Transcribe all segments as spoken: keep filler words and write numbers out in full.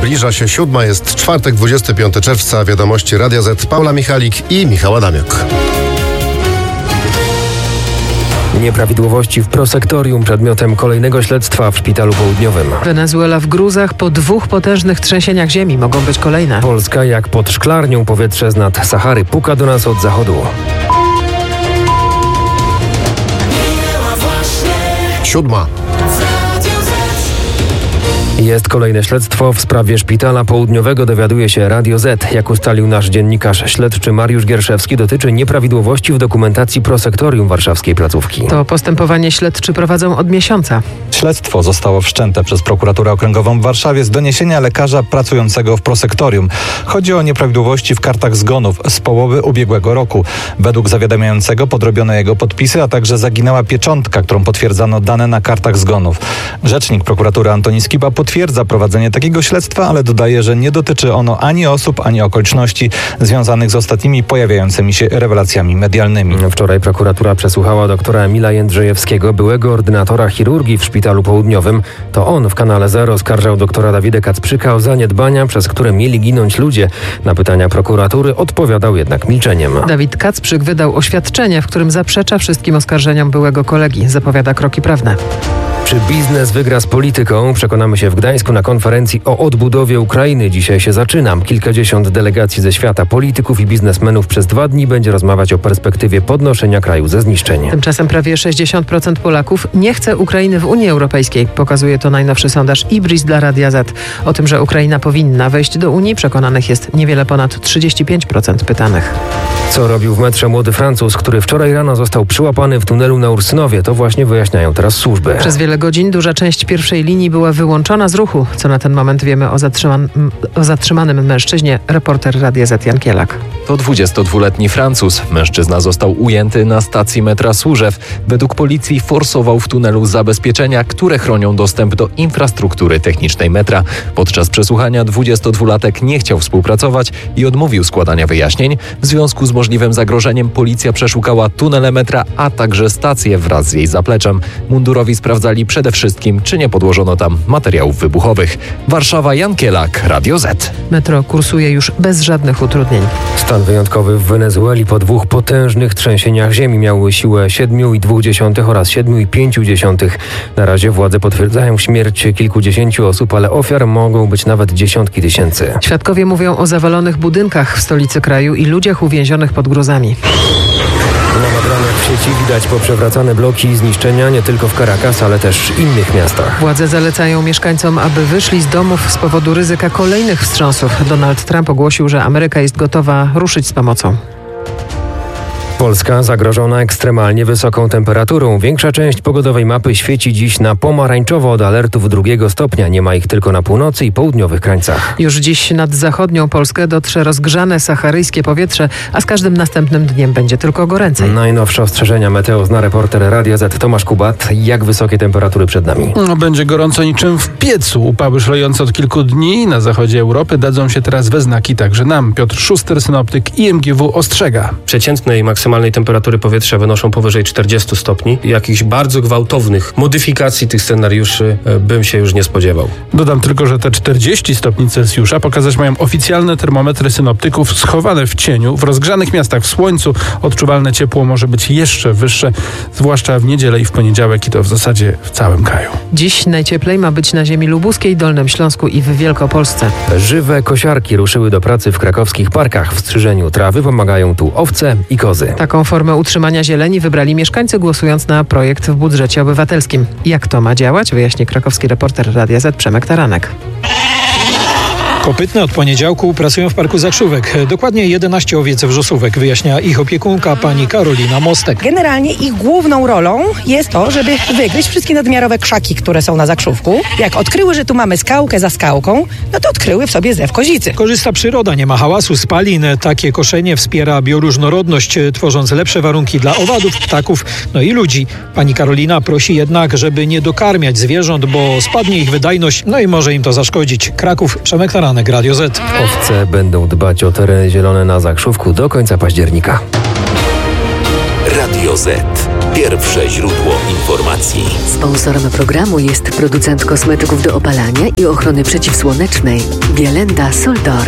Zbliża się siódma, jest czwartek, dwudziestego piątego czerwca. Wiadomości Radia Z. Paula Michalik i Michał Adamiuk. Nieprawidłowości w prosektorium przedmiotem kolejnego śledztwa w Szpitalu Południowym. Wenezuela w gruzach po dwóch potężnych trzęsieniach ziemi. Mogą być kolejne. Polska jak pod szklarnią, powietrze z nad Sahary puka do nas od zachodu. Siódma. Jest kolejne śledztwo w sprawie Szpitala Południowego, dowiaduje się Radio Z. Jak ustalił nasz dziennikarz śledczy Mariusz Gierszewski, dotyczy nieprawidłowości w dokumentacji prosektorium warszawskiej placówki. To postępowanie śledczy prowadzą od miesiąca. Śledztwo zostało wszczęte przez prokuraturę okręgową w Warszawie z doniesienia lekarza pracującego w prosektorium. Chodzi o nieprawidłowości w kartach zgonów z połowy ubiegłego roku. Według zawiadamiającego podrobiono jego podpisy, a także zaginęła pieczątka, którą potwierdzano dane na kartach zgonów. Rzecznik prokuratury Antoni Skiba potwierdza prowadzenie takiego śledztwa, ale dodaje, że nie dotyczy ono ani osób, ani okoliczności związanych z ostatnimi pojawiającymi się rewelacjami medialnymi. Wczoraj prokuratura przesłuchała doktora Emila Jędrzejewskiego, byłego ordynatora chirurgii w Szpitalu Południowym. To on w kanale Zero oskarżał doktora Dawida Kacprzyka o zaniedbania, przez które mieli ginąć ludzie. Na pytania prokuratury odpowiadał jednak milczeniem. Dawid Kacprzyk wydał oświadczenie, w którym zaprzecza wszystkim oskarżeniom byłego kolegi. Zapowiada kroki prawne. Czy biznes wygra z polityką? Przekonamy się w Gdańsku na konferencji o odbudowie Ukrainy. Dzisiaj się zaczyna. Kilkadziesiąt delegacji ze świata, polityków i biznesmenów przez dwa dni będzie rozmawiać o perspektywie podnoszenia kraju ze zniszczeń. Tymczasem prawie sześćdziesiąt procent Polaków nie chce Ukrainy w Unii Europejskiej. Pokazuje to najnowszy sondaż Ibris dla Radia Z. O tym, że Ukraina powinna wejść do Unii, przekonanych jest niewiele ponad trzydzieści pięć procent pytanych. Co robił w metrze młody Francuz, który wczoraj rano został przyłapany w tunelu na Ursynowie? To właśnie wyjaśniają teraz służby. Przez wiele godzin duża część pierwszej linii była wyłączona z ruchu. Co na ten moment wiemy o, zatrzyman- o zatrzymanym mężczyźnie, reporter Radia Z Jan Kielak. To dwudziestodwuletni Francuz. Mężczyzna został ujęty na stacji metra Służew. Według policji forsował w tunelu zabezpieczenia, które chronią dostęp do infrastruktury technicznej metra. Podczas przesłuchania dwudziestodwulatek nie chciał współpracować i odmówił składania wyjaśnień. W związku z możliwym zagrożeniem policja przeszukała tunele metra, a także stację wraz z jej zapleczem. Mundurowi sprawdzali przede wszystkim, czy nie podłożono tam materiałów wybuchowych. Warszawa, Jan Kielak, Radio Z. Metro kursuje już bez żadnych utrudnień. Stan wyjątkowy w Wenezueli po dwóch potężnych trzęsieniach ziemi miały siłę siedmiu i dwóch dziesiątych oraz siedmiu i pięciu dziesiątych. Na razie władze potwierdzają śmierć kilkudziesięciu osób, ale ofiar mogą być nawet dziesiątki tysięcy. Świadkowie mówią o zawalonych budynkach w stolicy kraju i ludziach uwięzionych pod gruzami. Na nagraniach w sieci widać poprzewracane bloki i zniszczenia nie tylko w Caracas, ale też w innych miastach. Władze zalecają mieszkańcom, aby wyszli z domów z powodu ryzyka kolejnych wstrząsów. Donald Trump ogłosił, że Ameryka jest gotowa ruszyć z pomocą. Polska zagrożona ekstremalnie wysoką temperaturą. Większa część pogodowej mapy świeci dziś na pomarańczowo od alertów drugiego stopnia. Nie ma ich tylko na północy i południowych krańcach. Już dziś nad zachodnią Polskę dotrze rozgrzane saharyjskie powietrze, a z każdym następnym dniem będzie tylko goręcej. Najnowsze ostrzeżenia meteo zna reporter Radia Z Tomasz Kubat. Jak wysokie temperatury przed nami? No, będzie gorąco niczym w piecu. Upały szalejące od kilku dni na zachodzie Europy dadzą się teraz we znaki także nam. Piotr Szuster, synoptyk I M G W ostrzega. Przeciętnej maksymalnej temperatury powietrza wynoszą powyżej czterdziestu stopni. Jakichś bardzo gwałtownych modyfikacji tych scenariuszy bym się już nie spodziewał. Dodam tylko, że te czterdzieści stopni Celsjusza pokazać mają oficjalne termometry synoptyków schowane w cieniu. W rozgrzanych miastach w słońcu odczuwalne ciepło może być jeszcze wyższe, zwłaszcza w niedzielę i w poniedziałek i to w zasadzie w całym kraju. Dziś najcieplej ma być na ziemi lubuskiej, Dolnym Śląsku i w Wielkopolsce. Żywe kosiarki ruszyły do pracy w krakowskich parkach. W strzyżeniu trawy pomagają tu owce i kozy. Taką formę utrzymania zieleni wybrali mieszkańcy, głosując na projekt w budżecie obywatelskim. Jak to ma działać, wyjaśni krakowski reporter Radia Z Przemek Taranek. Kopytne od poniedziałku pracują w Parku Zakrzówek. Dokładnie jedenaście owiec wrzosówek, wyjaśnia ich opiekunka pani Karolina Mostek. Generalnie ich główną rolą jest to, żeby wygryźć wszystkie nadmiarowe krzaki, które są na zakrzówku. Jak odkryły, że tu mamy skałkę za skałką, no to odkryły w sobie zew kozicy. Korzysta przyroda, nie ma hałasu, spalin. Takie koszenie wspiera bioróżnorodność, tworząc lepsze warunki dla owadów, ptaków, no i ludzi. Pani Karolina prosi jednak, żeby nie dokarmiać zwierząt, bo spadnie ich wydajność, no i może im to zaszkodzić. Kraków, Przemek Taranek, Radio Z. Owce będą dbać o tereny zielone na Zakrzówku do końca października. Radio Z. Pierwsze źródło informacji. Sponsorem programu jest producent kosmetyków do opalania i ochrony przeciwsłonecznej Bielenda Soldor.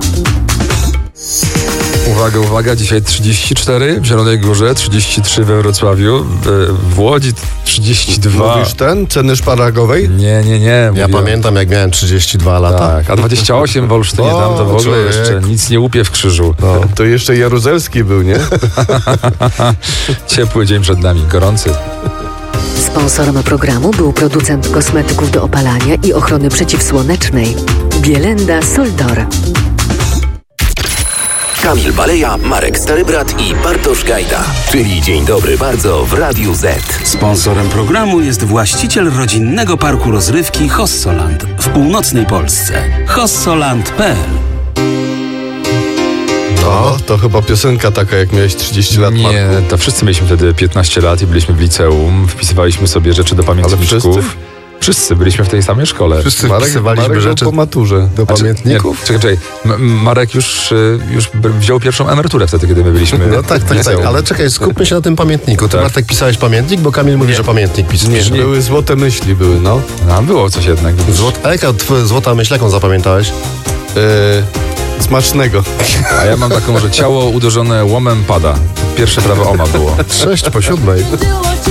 Uwaga, uwaga, dzisiaj trzydzieści cztery w Zielonej Górze, trzydzieści trzy we Wrocławiu, w Łodzi trzydzieści dwa. Mówisz ten? Ceny szparagowej? Nie, nie, nie. Ja mówiłem. pamiętam, jak miałem trzydzieści dwa lata. Tak, a dwadzieścia osiem w Olsztynie, O, tam to w ogóle człowiek. jeszcze nic nie łupie w krzyżu. No, to jeszcze Jaruzelski był, nie? Ciepły dzień przed nami, gorący. Sponsorem programu był producent kosmetyków do opalania i ochrony przeciwsłonecznej Bielenda Soldor. Kamil Baleja, Marek Starybrat i Bartosz Gajda. Czyli Dzień Dobry Bardzo w Radiu Z. Sponsorem programu jest właściciel rodzinnego parku rozrywki Hossoland w północnej Polsce. hossoland kropka p l. No, to chyba piosenka taka, jak miałeś trzydzieści lat, Nie, Marku. to wszyscy mieliśmy wtedy piętnaście lat i byliśmy w liceum, wpisywaliśmy sobie rzeczy do pamiętniczków. wszyscy? Wszyscy byliśmy w tej samej szkole. Wszyscy Marek, wpisywaliśmy Marek rzeczy po maturze do Znaczy, pamiętników. Nie, czekaj, czekaj. M- Marek już, y, już b- wziął pierwszą emeryturę wtedy, kiedy my byliśmy. No tak, tak, tak, ale czekaj, skupmy się na tym pamiętniku. Ty, Tak. Martek, pisałeś pamiętnik, bo Kamil mówi, że pamiętnik pis- Nie, pisze. nie. Były złote myśli, były, no. A było coś jednak. Złot... A jaka twoja złota myśl, jaką zapamiętałeś? Yy, smacznego. A ja mam taką, że ciało uderzone łomem pada. Pierwsze prawo O M A było. Sześć po siódmej.